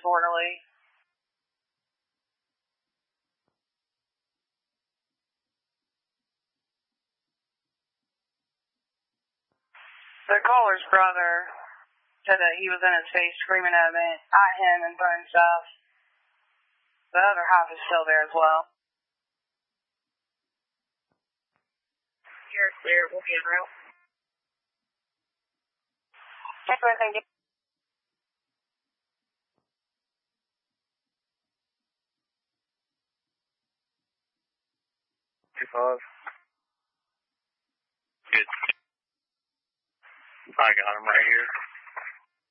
disorderly. The caller's brother said that he was in his face screaming at him and throwing stuff. The other half is still there as well. You're clear. We'll be en route. Thank you. 2-5. Good. I got him right here.